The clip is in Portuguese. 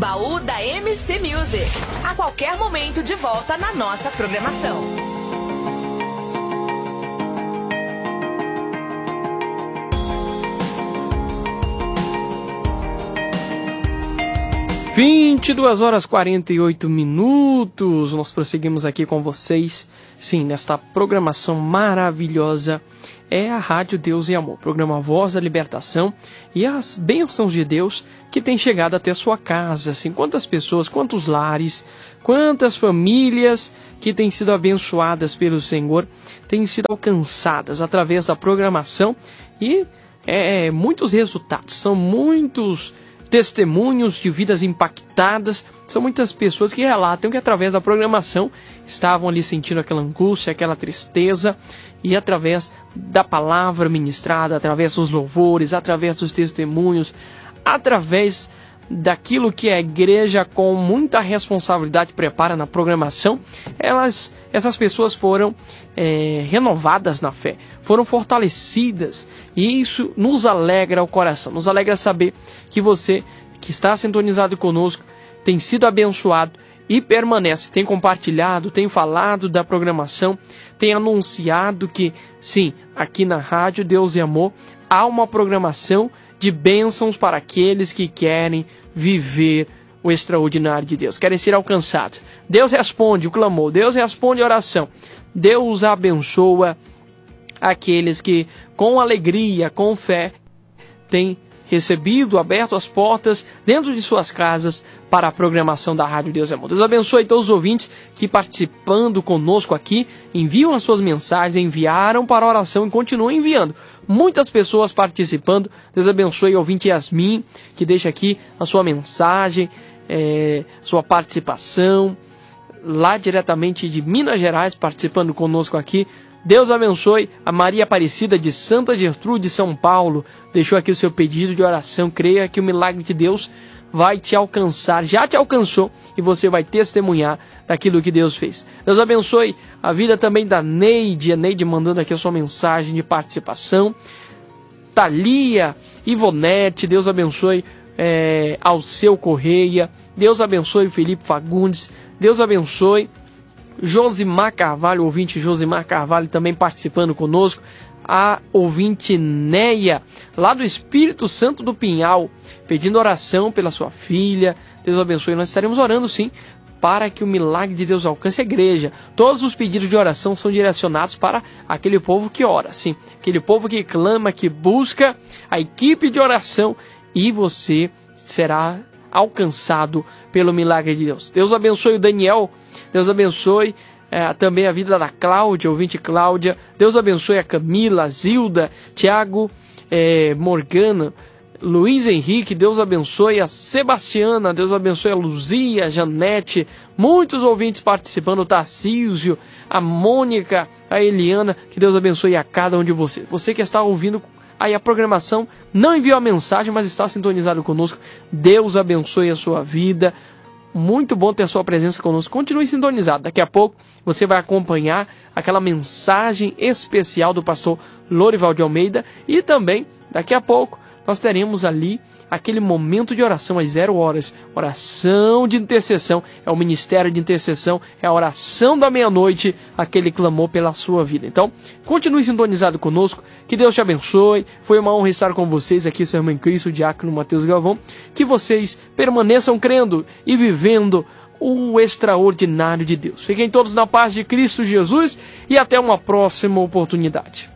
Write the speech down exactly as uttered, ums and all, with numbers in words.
Baú da M C Music. A qualquer momento de volta na nossa programação. vinte e duas horas e quarenta e oito minutos, nós prosseguimos aqui com vocês, sim, nesta programação maravilhosa, é a Rádio Deus e Amor, programa Voz da Libertação e as bênçãos de Deus que tem chegado até a sua casa, assim, quantas pessoas, quantos lares, quantas famílias que têm sido abençoadas pelo Senhor, têm sido alcançadas através da programação e é, muitos resultados, são muitos testemunhos de vidas impactadas, são muitas pessoas que relatam que através da programação estavam ali sentindo aquela angústia, aquela tristeza, e através da palavra ministrada, através dos louvores, através dos testemunhos, através daquilo que a igreja com muita responsabilidade prepara na programação, elas, essas pessoas foram é, renovadas na fé, foram fortalecidas, e isso nos alegra o coração, nos alegra saber que você que está sintonizado conosco tem sido abençoado e permanece, tem compartilhado, tem falado da programação, tem anunciado que sim, aqui na Rádio Deus e Amor há uma programação de bênçãos para aqueles que querem viver o extraordinário de Deus, querem ser alcançados. Deus responde o clamor, Deus responde a oração, Deus abençoa aqueles que com alegria, com fé, têm recebido, aberto as portas dentro de suas casas para a programação da Rádio Deus e Amor. Deus abençoe todos os ouvintes que participando conosco aqui, enviam as suas mensagens, enviaram para a oração e continuam enviando. Muitas pessoas participando. Deus abençoe o ouvinte Yasmin, que deixa aqui a sua mensagem, é, sua participação, lá diretamente de Minas Gerais, participando conosco aqui. Deus abençoe a Maria Aparecida de Santa Gertrude, São Paulo. Deixou aqui o seu pedido de oração. Creia que o milagre de Deus vai te alcançar, já te alcançou, e você vai testemunhar daquilo que Deus fez. Deus abençoe a vida também da Neide, a Neide mandando aqui a sua mensagem de participação. Thalia, Ivonete, Deus abençoe é, Alceu Correia. Deus abençoe Felipe Fagundes. Deus abençoe Josimar Carvalho, ouvinte Josimar Carvalho também participando conosco. A ouvinte Neia, lá do Espírito Santo do Pinhal, pedindo oração pela sua filha. Deus abençoe. Nós estaremos orando sim para que o milagre de Deus alcance a igreja. Todos os pedidos de oração são direcionados para aquele povo que ora, sim, aquele povo que clama, que busca a equipe de oração, e você será alcançado pelo milagre de Deus. Deus abençoe o Daniel. Deus abençoe é, também a vida da Cláudia, ouvinte Cláudia. Deus abençoe a Camila, a Zilda, Tiago, é, Morgana, Luiz Henrique. Deus abençoe a Sebastiana. Deus abençoe a Luzia, a Janete. Muitos ouvintes participando, o Tarcísio, a Mônica, a Eliana. Que Deus abençoe a cada um de vocês. Você que está ouvindo aí a programação, não enviou a mensagem, mas está sintonizado conosco. Deus abençoe a sua vida. Muito bom ter a sua presença conosco. Continue sintonizado. Daqui a pouco você vai acompanhar aquela mensagem especial do pastor Lorival de Almeida. E também, daqui a pouco, nós teremos ali aquele momento de oração às zero horas. Oração de intercessão. É o ministério de intercessão. É a oração da meia-noite. Aquele clamor pela sua vida. Então, continue sintonizado conosco. Que Deus te abençoe. Foi uma honra estar com vocês aqui, seu irmão em Cristo, o diácono Mateus Galvão. Que vocês permaneçam crendo e vivendo o extraordinário de Deus. Fiquem todos na paz de Cristo Jesus e até uma próxima oportunidade.